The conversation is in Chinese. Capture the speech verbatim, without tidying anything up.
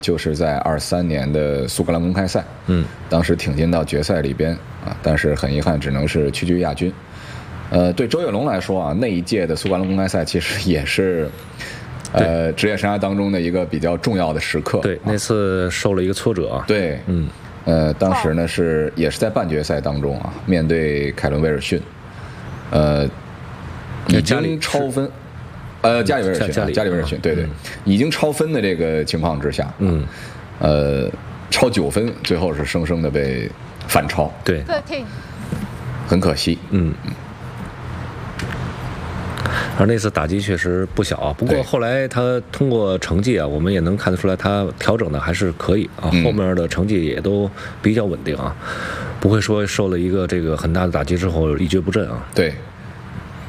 就是在二三年的苏格兰公开赛， 嗯， 当时挺进到决赛里边啊，但是很遗憾，只能是屈居亚军。呃，对周跃龙来说啊，那一届的苏格兰公开赛其实也是，呃，职业生涯当中的一个比较重要的时刻。 对，那次受了一个挫折啊。 对， 嗯， 呃，当时呢是也是在半决赛当中啊，面对凯伦威尔逊，呃，已经超分。呃，加里威尔逊，加里威尔逊，对对，已经超分的这个情况之下， 嗯， 呃，超九分，最后是生生的被反超， 对， 很可惜， 嗯。而那次打击确实不小啊，不过后来他通过成绩啊，我们也能看得出来他调整的还是可以啊，后面的成绩也都比较稳定啊，不会说受了一个这个很大的打击之后一蹶不振啊。 对，